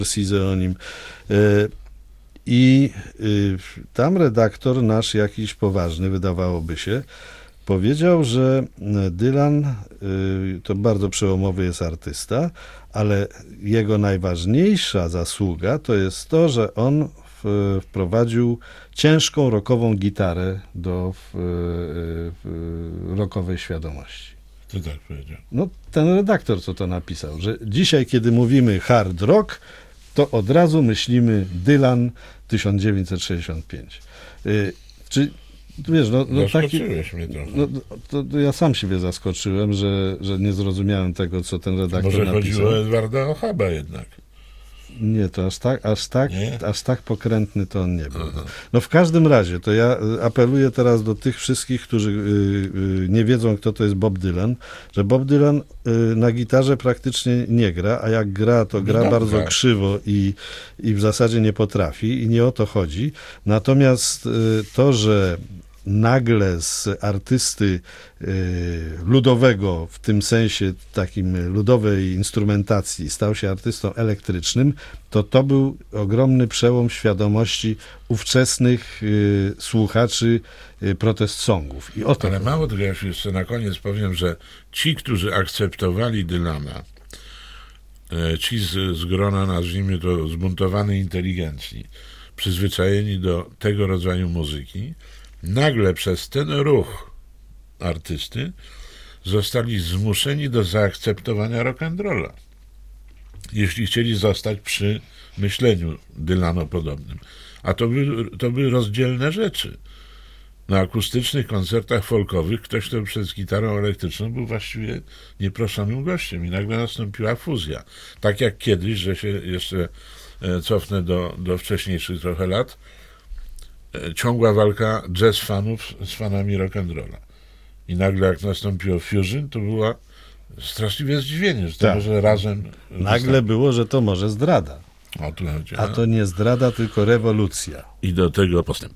wersję o nim. I tam redaktor nasz jakiś poważny, wydawałoby się, powiedział, że Dylan to bardzo przełomowy jest artysta, ale jego najważniejsza zasługa to jest to, że on wprowadził ciężką rockową gitarę do rockowej świadomości. To tak powiedział. No, ten redaktor, co to napisał, że dzisiaj, kiedy mówimy hard rock, to od razu myślimy Dylan 1965. Czy wiesz, Zaskoczyłeś mnie trochę. to ja sam siebie zaskoczyłem, że nie zrozumiałem tego, co ten redaktor Może napisał. chodziło o Edwarda Ochaba jednak. Nie, to Nie? aż tak pokrętny to on nie był. No w każdym razie, to ja apeluję teraz do tych wszystkich, którzy nie wiedzą, kto to jest Bob Dylan, że Bob Dylan na gitarze praktycznie nie gra, a jak gra, to gra bardzo krzywo i w zasadzie nie potrafi i nie o to chodzi. Natomiast to, że nagle z artysty ludowego, w tym sensie takim ludowej instrumentacji, stał się artystą elektrycznym, to był ogromny przełom świadomości ówczesnych słuchaczy protest songów. I o to Ale chodzi. mało tego, ja jeszcze na koniec powiem, że ci, którzy akceptowali Dylana, ci z grona, nazwijmy to, zbuntowanej inteligencji, przyzwyczajeni do tego rodzaju muzyki, nagle przez ten ruch artysty zostali zmuszeni do zaakceptowania rock'n'rolla, jeśli chcieli zostać przy myśleniu Dylano-podobnym. A to były rozdzielne rzeczy. Na akustycznych koncertach folkowych ktoś, kto przez gitarą elektryczną był właściwie nieproszonym gościem i nagle nastąpiła fuzja. Tak jak kiedyś, że się jeszcze cofnę do wcześniejszych trochę lat, ciągła walka jazz fanów z fanami rock'n'rolla. I nagle jak nastąpiło fusion, to była straszliwe zdziwienie, że to może razem... Nagle było, że to może zdrada. O, tu chodzi, A to nie zdrada, tylko rewolucja. I do tego postęp.